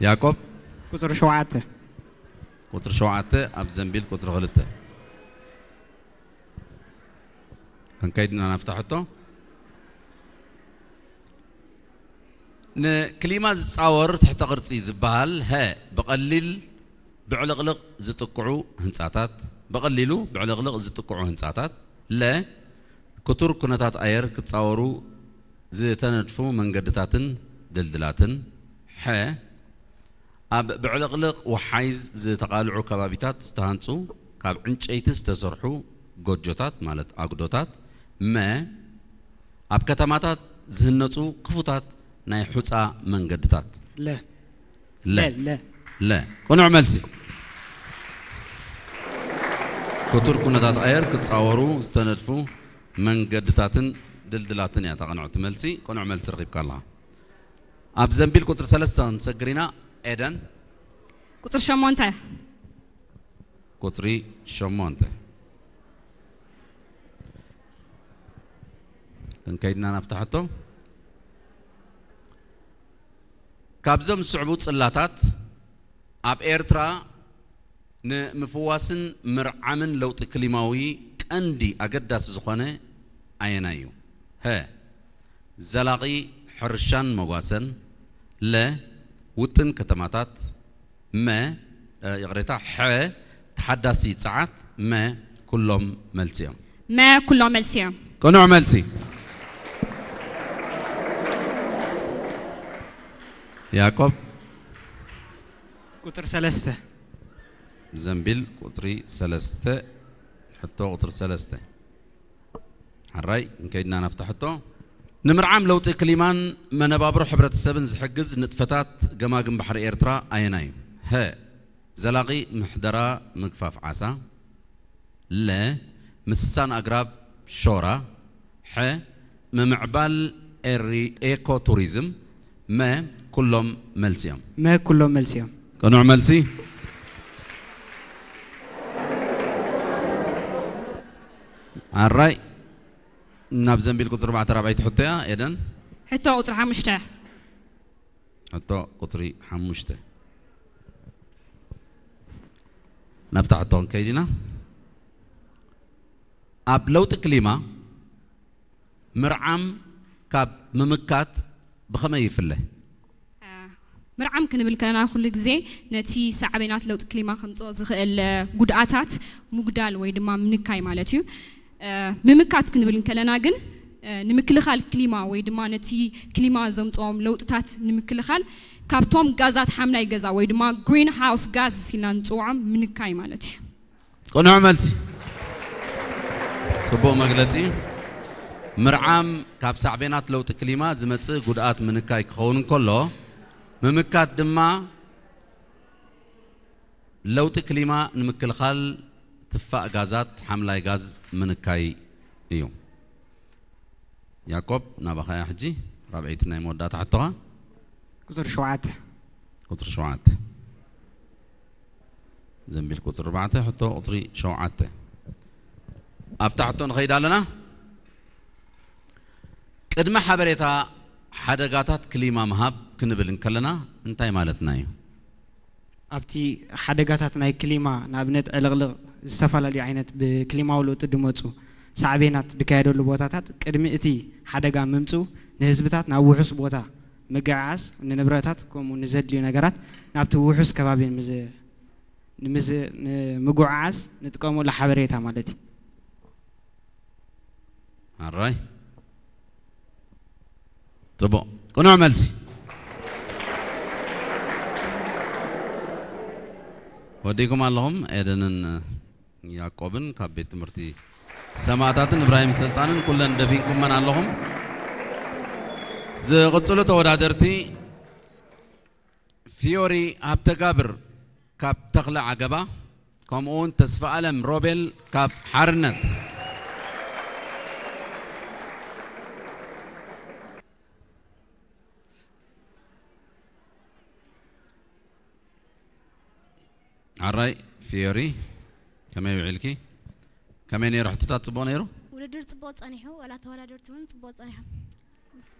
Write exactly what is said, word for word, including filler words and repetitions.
يعقوب قطر شوعته قطر شوعته أب زنبيل قطر غلطة كان كيدنا نفتحته ن كلمة تصور تحت قرصي زبال ها بقليل بعلقلق زتقعو هنصاتات بقليلو بعلقلق زتقعو هنصاتات لا كتر كنتات أير كتصورو زتندفو منقدتاتن دلدلاتن ح أب بعلقلق وحيز زتقالعو كبابيتات استهانسو كاب عنشيتس تسرحو جوجوتات مالت أقدوتات ما أب كتماتات زهنتو قفوتات ناي حصا منقدتات لا لا لا لا كونو عملسي كتر كنتات أير كتصورو استندفو منقدتاتن دلدلاتن يا تقنعت ملسي كونو عملسي رقيب كالله أب زنبيل كتر سلسة نسقرينا إيدن قطر شمونته كتري شمونته تنكيدنا نفتحته كابزم صعبوت صلاتات أب إيرترا نمفواسن مرعمن لوط كلماوي أندي أقداس زخانة أينايو ها زلاقي حرشان مغاسن لا وطن كتماتات ما يغريتا ح تحداسي ساعات ما كلهم ملسيهم ما كلهم ملسيهم كونو ملسي يعقوب قطر ثلاثة زنبيل قطري سلسته حتى قطر سلسته حراي نكيدنا نفتحته نمرعام لو تكليمان منبابرو حبرة السبن زحجز نتفتات جماجم بحر إيرترا أيناي ها زلاقي محدرة مكفاف عسى لا مسان أقرب شورا ح ممعبال إيري إيكو توريزم ما كلهم ملسيهم ما كلهم ملسيهم كانوا ملسي الرأي نابزن بالقطر بعد ربعي تحطيها إذن حتى قطر حمشته حتى قطري حمشته نفتح الطون كيدنا أب لو تكليمة مرعم كاب ممكات بخمي يفله مرعم كنا بالكلام كل جزء نتي سعبينات لو تكليمة خمسة زخل جوداتات مقدال ويدما منكاي مالتيو ممكات كنا بالكلام جن نمكل خال كليمة ويدما نتي كليمة زمتهم لو تات نمكل خال كابتوم غازات حملة غازا ويدما green house gas سيلان توعم منكاي مالتيو كنا عملتي صبو مغلتي مرعم كاب سعبينات لو تكليمة زمت جودات منكاي خون كله ممكات دما لو تكليمة نمكل خال تفاء غازات حملة غاز منكاي يوم يعقوب نابخا يا حجي ربعيتنا يمودات حطوها قطر شوعته قطر شوعته زنبيل قطر ربعته حطو قطري شوعته افتحتون خيدا لنا قدم حبريتا حدقاتات كلمة مهاب كنبلن كلنا انتاي مالتنا يو أبتي حدقاتات ناي كلمة نابنت علغلغ استفال لي عينت بكلمة ولو تدموتو سعبينات دكايدو لبوتاتات قدم اتي حدقا ممتو نهزبتات ناوحوس بوتا مقعاس ننبراتات كومو نزد لي نقرات نابتو وحوس كبابين مز نمز مقعاس نتقومو لحبريتا مالتي الراي طبو كنو عملتي وديكم اللهم ايدنن يعقوبن كابيت مرتي سماعتاتن ابراهيم سلطانن كلن دفينكم من اللهم ز قصلو تودادرتي فيوري هبتقابر كاب تخلع عقبه كمون تسفى ألم روبل كاب حرنت عراي فيوري كما يوعلكي كما يني رحت تطبون يرو ولدر تبوت أنيحو ولا تولدر تون تبوت أنيحو